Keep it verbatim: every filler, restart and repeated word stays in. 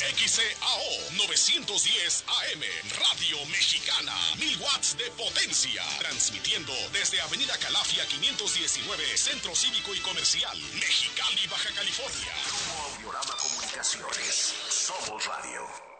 X C A O novecientos diez A M, Radio Mexicana, mil watts de potencia, transmitiendo desde Avenida Calafia quinientos diecinueve, Centro Cívico y Comercial, Mexicali, Baja California. Grupo Audiorama Comunicaciones, somos radio.